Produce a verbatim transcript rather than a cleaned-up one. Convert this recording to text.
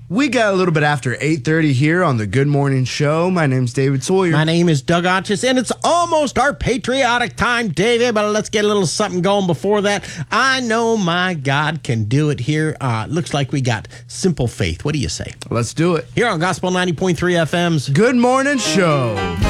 We got a little bit after eight thirty here on the Good Morning Show. My name's David Sawyer. My name is Doug Otchis, and it's almost our patriotic time, David, but let's get a little something going before that. I know my God can do it here. Uh, looks like we got Simple Faith. What do you say? Let's do it. Here on Gospel ninety point three F M's Good Morning Show.